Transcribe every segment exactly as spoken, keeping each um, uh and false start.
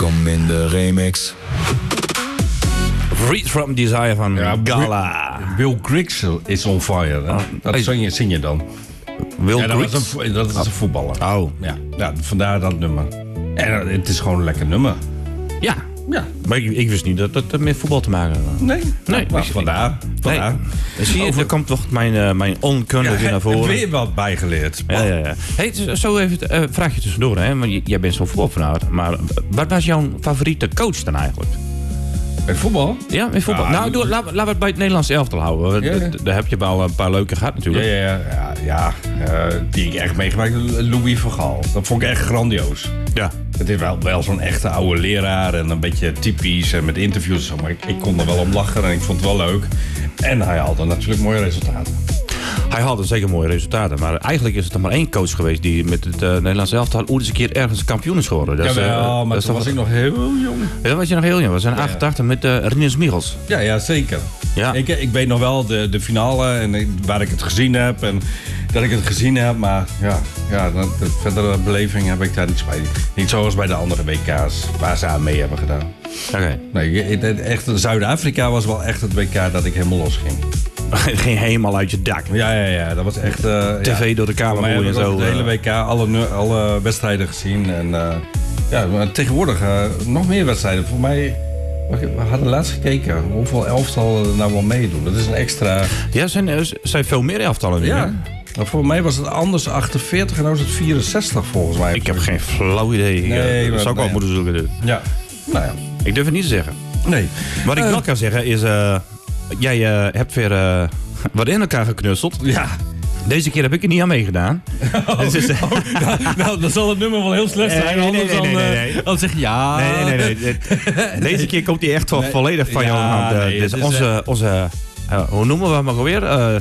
Welkom in de remix. Freed from Desire van Ja, Gala. Will Griggs is on fire. Hè? Oh, dat hey. zing je, zing je dan. Will Ja, dat, Griggs? was een, dat is een voetballer. Oh. Ja, ja, vandaar dat nummer. En het is gewoon een lekker nummer. Ja. Ja. Maar ik, ik wist niet dat het met voetbal te maken had. Nee, Nee, maar wist ik vandaar. vandaar. Nee. Zie je, er komt toch mijn, uh, mijn onkunde Ja, weer naar heb voren. weer wat bijgeleerd. Ja, ja, ja. Hey, zo even uh, vraag je tussendoor, hè? Want j- jij bent zo'n voetbalfanaat. Maar wat was jouw favoriete coach dan eigenlijk? Met voetbal? Ja, in voetbal. Ja, nou, doe, laten we het bij het Nederlands elftal houden. Ja, ja. D- Daar heb je wel een paar leuke gehad Ja, natuurlijk. ja, ja. ja, ja uh, die ik echt meegemaakt. Louis van Gaal. Dat vond ik echt grandioos. Ja. Het is wel, wel zo'n echte oude leraar en een beetje typisch en met interviews en zo. Maar ik, ik kon er wel om lachen en ik vond het wel leuk. En hij haalde natuurlijk mooie resultaten. Hij haalde zeker mooie resultaten. Maar eigenlijk is het er maar één coach geweest die met het uh, Nederlands elftal ooit eens een keer ergens kampioen is geworden. Dat is, Ja, uh, maar dat is toen toch was wat- ik nog heel jong. Ja, dat was je nog heel jong. We zijn Ja. achtentachtig met uh, Rinus Michels. Ja, ja, zeker. Ja. Ik, ik weet nog wel de, de finale en ik- waar ik het gezien heb en dat ik het gezien heb. Maar ja, ja de, de verdere beleving heb ik daar niets bij. Niet zoals bij de andere W K's waar ze aan mee hebben gedaan. Oké. Nee, het- echt, Zuid-Afrika was wel echt het W K dat ik helemaal los ging. Het ging helemaal uit je dak. Ja, ja, ja, dat was echt... uh, tv ja. door de kamer Voor mij gooien heb en ik zo, ook het hele uh. W K, alle, nu- alle wedstrijden gezien. En uh, ja, maar tegenwoordig uh, nog meer wedstrijden. Voor mij... We hadden laatst gekeken hoeveel elftallen er nou wel meedoen. Dat is een extra... Ja, er zijn, er zijn veel meer elftallen nu. hè? Ja. Maar voor mij was het anders achtenveertig en nu is het vierenzestig volgens mij. Ik heb geen flauw idee. Ik, Nee, uh, dat maar- zou ik wel nee. moeten zoeken. dit. Ja, nou ja. Ik durf het niet te zeggen. Nee. Wat ik Eh. wel kan zeggen is... Uh, jij uh, hebt weer uh, wat in elkaar geknutseld. Ja. Deze keer heb ik er niet aan meegedaan. Dus is, nou, nou, dan zal het nummer wel heel slecht zijn. Nee, nee, anders nee, nee, dan, nee, eh, nee. dan zeg je ja. nee, nee, nee. nee. Deze keer komt hij echt wel Nee. volledig van Ja, jou aan. nee, Dus het is, onze... onze uh, hoe noemen we hem ook alweer? Uh,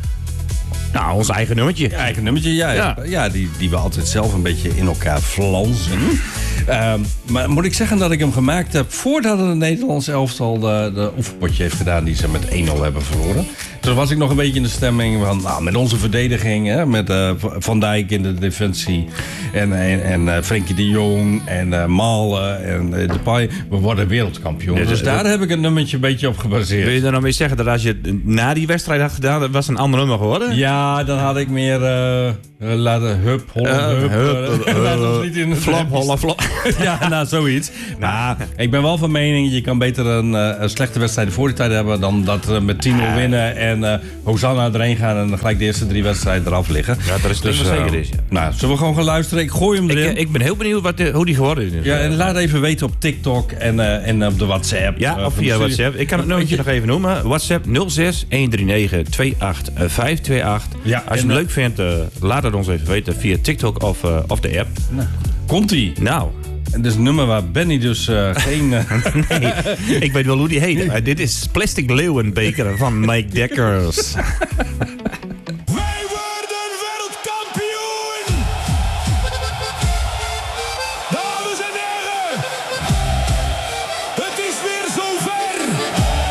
nou, ons eigen nummertje. Je eigen nummertje, ja. Ja. Ja, ja die, die we altijd zelf een beetje in elkaar flansen. Um, maar moet ik zeggen dat ik hem gemaakt heb voordat het Nederlands elftal de, de oefenpotje heeft gedaan die ze met één nul hebben verloren. Toen was ik nog een beetje in de stemming van nou, met onze verdediging, hè, met uh, Van Dijk in de defensie en, en, en uh, Frenkie de Jong en uh, Malen en uh, Depay. We worden wereldkampioen. Ja, dus dus- daar heb ik een nummertje een beetje op gebaseerd. Wil je er nou mee zeggen dat als je het na die wedstrijd had gedaan, dat was een ander nummer geworden? Ja, dan had ik meer uh, uh, laten hup, hollen, Uh, hup. hup, uh, uh, laat ons niet in de Flap, trapjes. holla, flap. Ja, nou, zoiets. Nou, ik ben wel van mening, je kan beter een, uh, een slechte wedstrijd voor die tijd hebben dan dat uh, met tien nul winnen en uh, Hosanna erheen gaan en dan gelijk de eerste drie wedstrijden eraf liggen. Ja, dat is dus, uh, zeker is. Ja. Nou, zullen we gewoon gaan luisteren? Ik gooi hem Ik, erin. eh, ik ben heel benieuwd wat, de- hoe die geworden is. ja, en laat even weten op TikTok en, uh, en op de WhatsApp. Ja, Uh, of van de via studie. WhatsApp. Ik kan het nummertje nog even noemen. WhatsApp nul zes een drie negen twee acht vijf twee acht. Ja, Als je en, het uh, leuk vindt, uh, laat het ons even weten via TikTok of, uh, of de app. Nou, komt-ie. Nou, En dit is een nummer waar Benny dus uh, geen... Uh, nee, ik weet wel hoe die heet. Uh, dit is Plastic Leeuwenbeker van Mike Dekkers.